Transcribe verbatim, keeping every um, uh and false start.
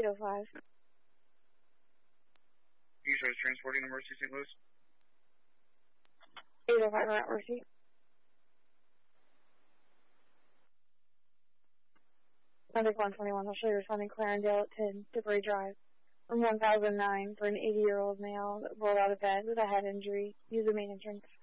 eight oh five. You guys transporting emergency Saint Louis? eight oh five, at Mercy. Contact one twenty-one, I'll show you responding Clarendale at ten, Debris Drive. Room one thousand nine for an eighty-year-old male that rolled out of bed with a head injury. Use the main entrance.